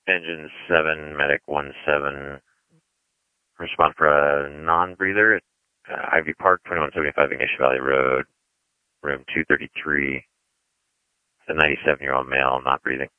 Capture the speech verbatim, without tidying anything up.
Engine seven, medic one seven. Respond for a non-breather at uh, Ivy Park, twenty-one seventy-five Ignition Valley Road, room two thirty-three. It's a ninety-seven-year-old male, not breathing.